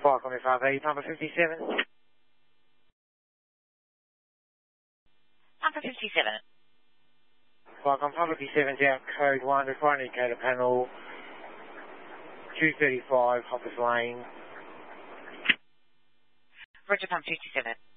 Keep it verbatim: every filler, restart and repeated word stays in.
Flight on F R V, number fifty-seven. Number fifty-seven. Flight on fifty-seven's out, code one, requiring indicator panel, two thirty-five, Hoppers Lane. Roger, Pump fifty-seven.